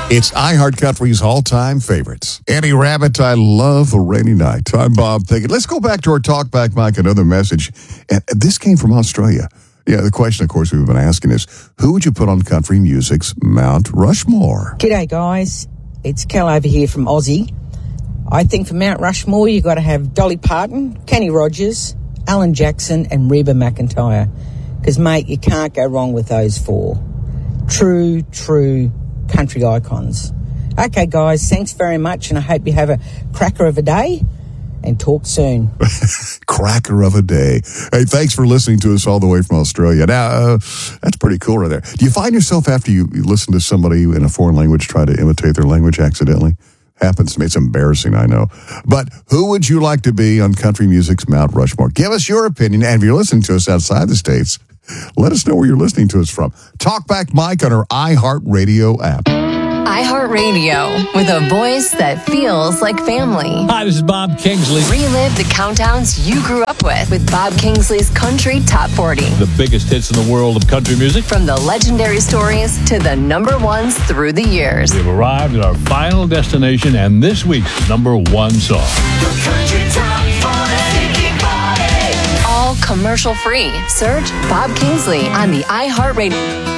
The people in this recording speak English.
It's iHeart Country's all-time favorites. Eddie Rabbit, I love a rainy night. I'm Bob Pickett. Let's go back to our talkback mic, another message. And this came from Australia. Yeah, the question, of course, we've been asking is, who would you put on country music's Mount Rushmore? G'day, guys. It's Cal over here from Aussie. I think for Mount Rushmore, you've got to have Dolly Parton, Kenny Rogers, Alan Jackson, and Reba McEntire. Because, mate, you can't go wrong with those four. True country icons. Okay, guys, thanks very much, and I hope you have a cracker of a day, and talk soon. Cracker of a day. Hey, thanks for listening to us all the way from Australia. Now, that's pretty cool right there. Do you find yourself, after you listen to somebody in a foreign language, try to imitate their language accidentally? Happens to me. It's embarrassing, I know. But who would you like to be on country music's Mount Rushmore? Give us your opinion, and if you're listening to us outside the States, let us know where you're listening to us from. Talkback Mike on our iHeartRadio app. iHeartRadio, with a voice that feels like family. Hi, this is Bob Kingsley. Relive the countdowns you grew up with Bob Kingsley's Country Top 40. The biggest hits in the world of country music. From the legendary stories to the number ones through the years. We've arrived at our final destination and this week's number one song. The Country Top 40. All commercial free. Search Bob Kingsley on the iHeartRadio.